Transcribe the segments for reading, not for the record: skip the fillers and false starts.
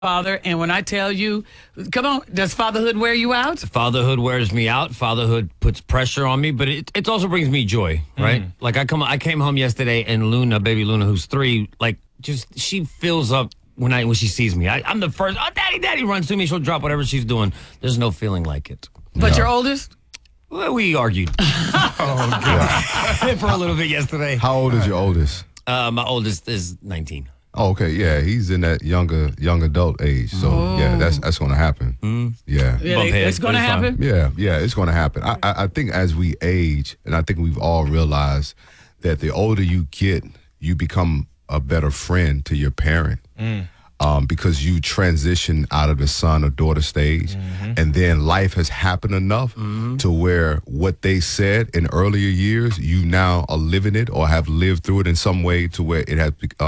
father, and when I tell you, come on, does fatherhood wear you out? Fatherhood wears me out. Fatherhood puts pressure on me, but it also brings me joy, right? Like I came home yesterday, and Luna, baby Luna, who's 3, like just she fills up when she sees me. I'm the first. Oh, daddy runs to me. She'll drop whatever she's doing. There's no feeling like it. But your oldest? Well, we argued for a little bit yesterday. How old is your oldest? My oldest is 19. Oh, okay, yeah, he's in that young adult age. So yeah, that's going to happen. Yeah, It's going to happen. Yeah, it's going to happen. I think as we age, and I think we've all realized that the older you get, you become a better friend to your parent. Because you transition out of the son or daughter stage, and then life has happened enough to where what they said in earlier years, you now are living it or have lived through it in some way to where it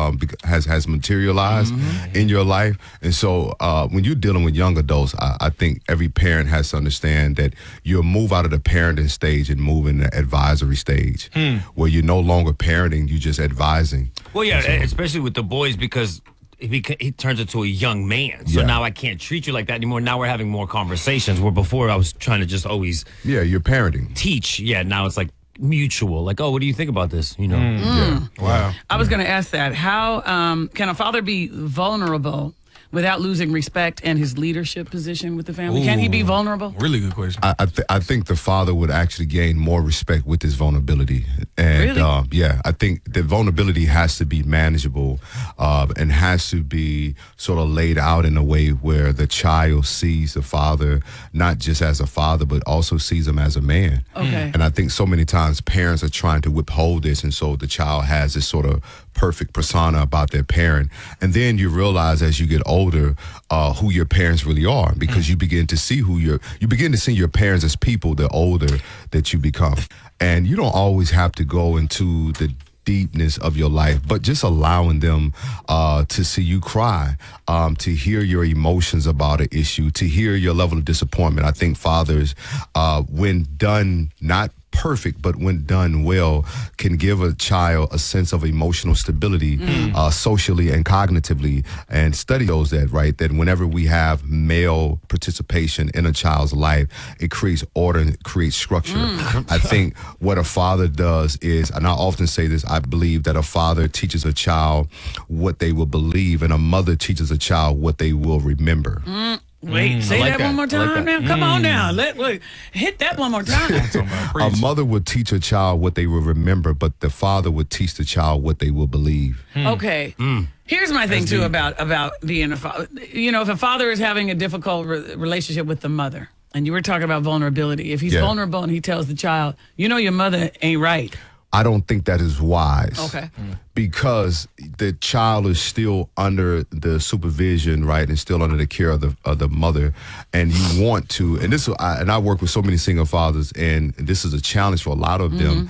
has materialized in your life. And so when you're dealing with young adults, I think every parent has to understand that you'll move out of the parenting stage and move in the advisory stage, where you're no longer parenting, you're just advising. Well, yeah, especially with the boys, because he turns into a young man. So now I can't treat you like that anymore. Now we're having more conversations, where before I was trying to just always... Yeah, you're parenting. Teach. Yeah, now it's like mutual. Like, oh, what do you think about this? You know? Yeah. Wow. I was going to ask that. How can a father be vulnerable without losing respect and his leadership position with the family? Can he be vulnerable? Really good question. I think the father would actually gain more respect with his vulnerability. And Really? I think the vulnerability has to be manageable and has to be sort of laid out in a way where the child sees the father not just as a father, but also sees him as a man. Okay. And I think so many times parents are trying to withhold this, and so the child has this sort of perfect persona about their parent. And then you realize as you get older who your parents really are, because you begin to see you begin to see your parents as people the older that you become. And you don't always have to go into the deepness of your life, but just allowing them to see you cry, to hear your emotions about an issue, to hear your level of disappointment. I think fathers, when done not perfect, but when done well, can give a child a sense of emotional stability, socially and cognitively. And study shows that, right, that whenever we have male participation in a child's life, it creates order and it creates structure. I think what a father does is, and I often say this, I believe that a father teaches a child what they will believe, and a mother teaches a child what they will remember. Wait, say like that that. one more I like time, that. man. Come on now. Hit that one more time. A mother would teach a child what they will remember, but the father would teach the child what they will believe. Okay. Here's my thing, too, about being a father. You know, if a father is having a difficult relationship with the mother, and you were talking about vulnerability, if he's vulnerable and he tells the child, you know your mother ain't right. I don't think that is wise. Okay. Because the child is still under the supervision, right, and still under the care of the mother, and you want to, and I work with so many single fathers, and this is a challenge for a lot of them,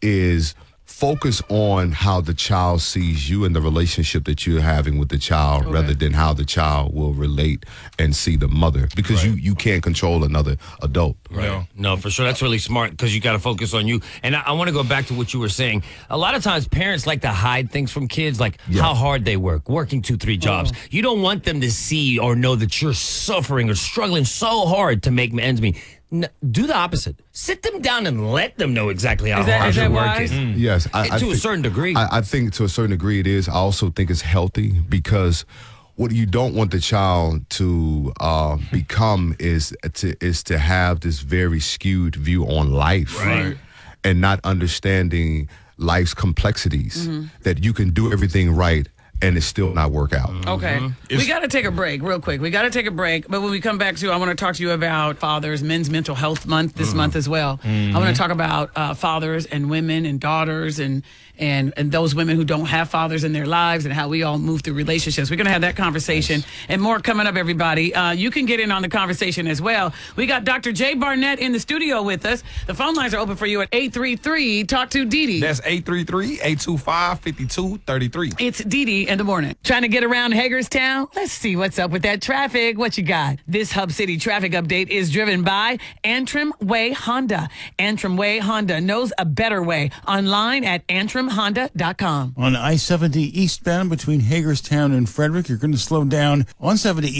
is focus on how the child sees you and the relationship that you're having with the child, rather than how the child will relate and see the mother, because you can't control another adult. Right. No, for sure. That's really smart, because you got to focus on you. And I want to go back to what you were saying. A lot of times parents like to hide things from kids, like how hard they work, working 2-3 jobs. You don't want them to see or know that you're suffering or struggling so hard to make ends meet. Do the opposite. Sit them down and let them know exactly how hard you're working. Yes. To a certain degree. I think to a certain degree it is. I also think it's healthy, because what you don't want the child to become is to have this very skewed view on life, Right. and not understanding life's complexities, that you can do everything right and it still not work out. Okay. We got to take a break real quick. We got to take a break. But when we come back to, I want to talk to you about fathers, Men's Mental Health Month this month as well. I want to talk about fathers and women and daughters and those women who don't have fathers in their lives, and how we all move through relationships. We're going to have that conversation and more coming up, everybody. You can get in on the conversation as well. We got Dr. Jay Barnett in the studio with us. The phone lines are open for you at 833 Talk to Dee Dee. That's 833-825-5233. It's Dee Dee in the morning. Trying to get around Hagerstown? Let's see what's up with that traffic. What you got? This Hub City traffic update is driven by Antrim Way Honda. Antrim Way Honda knows a better way. Online at Antrim GreenLineHonda.com. On I-70 eastbound between Hagerstown and Frederick, you're going to slow down on 70